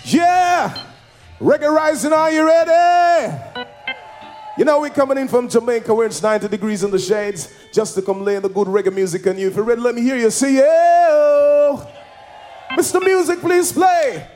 Yeah! Reggae Rising, are you ready? You know, we're coming in from Jamaica where it's 90 degrees in the shades just to come lay the good reggae music on you. If you're ready, let me hear you. See you. Mr. Music, please play.